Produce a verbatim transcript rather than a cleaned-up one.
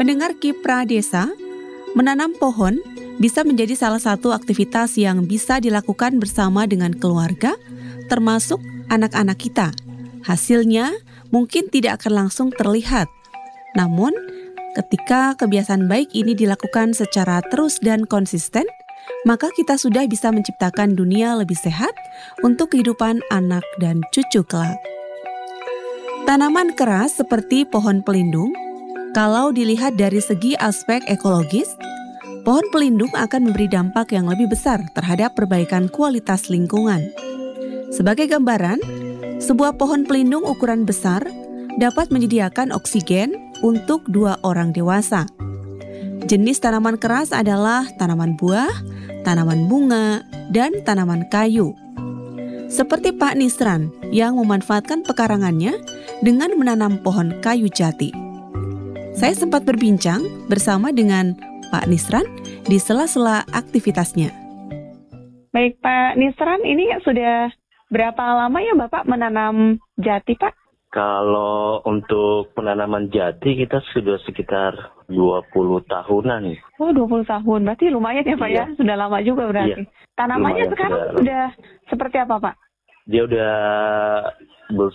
Pendengar Kipra Desa, menanam pohon bisa menjadi salah satu aktivitas yang bisa dilakukan bersama dengan keluarga, termasuk anak-anak kita. Hasilnya mungkin tidak akan langsung terlihat. Namun, ketika kebiasaan baik ini dilakukan secara terus dan konsisten, maka kita sudah bisa menciptakan dunia lebih sehat untuk kehidupan anak dan cucu kelak. Tanaman keras seperti pohon pelindung, kalau dilihat dari segi aspek ekologis, pohon pelindung akan memberi dampak yang lebih besar terhadap perbaikan kualitas lingkungan. Sebagai gambaran, sebuah pohon pelindung ukuran besar dapat menyediakan oksigen untuk dua orang dewasa. Jenis tanaman keras adalah tanaman buah, tanaman bunga, dan tanaman kayu. Seperti Pak Nisran yang memanfaatkan pekarangannya dengan menanam pohon kayu jati. Saya sempat berbincang bersama dengan Pak Nisran di sela-sela aktivitasnya. Baik Pak Nisran, ini sudah berapa lama ya Bapak menanam jati Pak? Kalau untuk penanaman jati kita sudah sekitar dua puluh tahunan. Oh dua puluh tahun, berarti lumayan ya Pak Iya. ya? Sudah lama juga berarti. Iya. Tanamannya Lumayan sekarang sudah. sudah seperti apa Pak? Dia udah